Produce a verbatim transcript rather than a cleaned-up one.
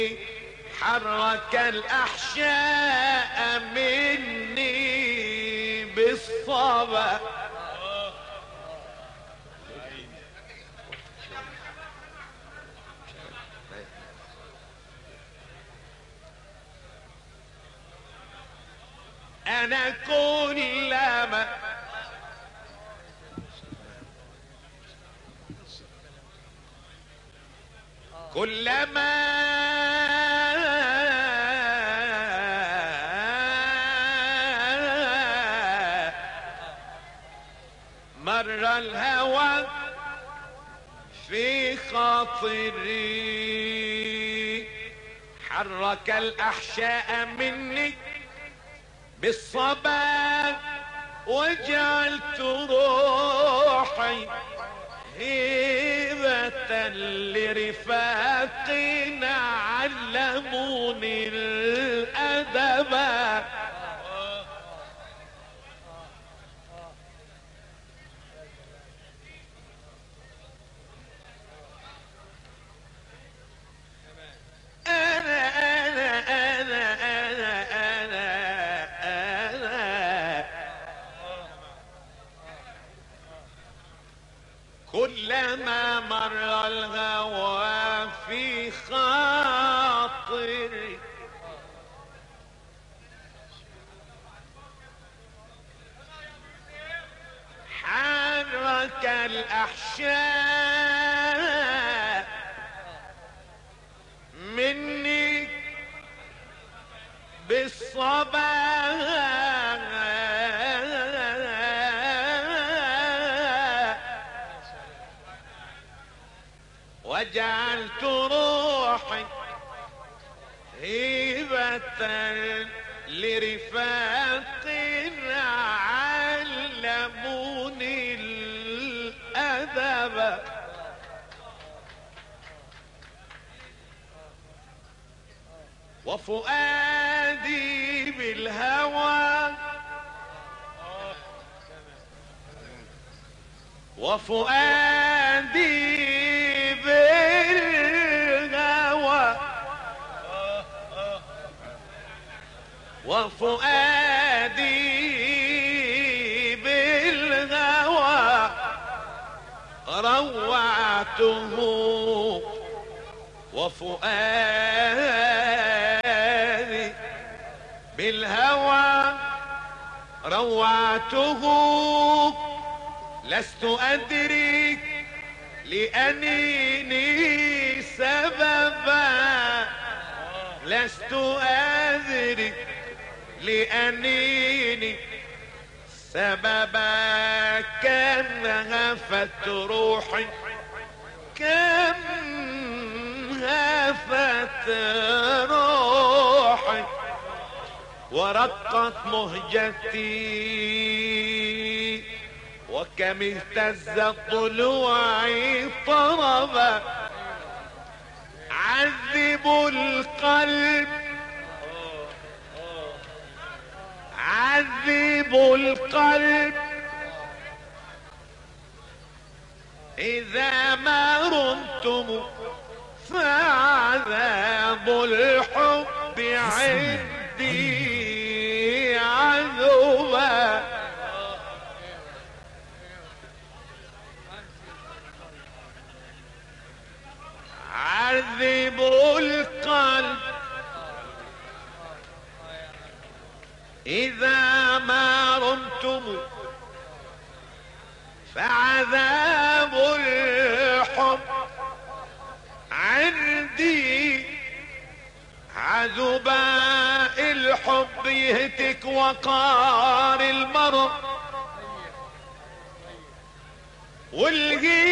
حرك الأحشاء مني بالصبا. أنا كلما كلما مر الهوى في خاطري حرك الأحشاء مني بالصبا وجعلت روحي هبة لرفاق علموني الأدب. أنا أنا أنا أنا أنا أنا كلما مر الهوى في خاطري حرك الأحشاء مني بالصبا وجعلت روحي هبة لرفاق علموني الأدب. وفؤادي بالهوى وفؤادي بالهوى وفؤادي بالهوى روعته وفؤادي بالهوى روعته لست أدري لأنيني سببا لست أدري لأنيني سببا كم هفت روحي كم هفت روحي ورقت مهجتي وكم اهتزت ضلوعي طربا. عذبوا القلب عذبوا القلب إذا ما رمتم فعذاب الحب عندي عذوبا. عذبوا القلب إذا ما رمتم فعذاب الحب عندي عذبا. الحب يهتك وقار المرء والغير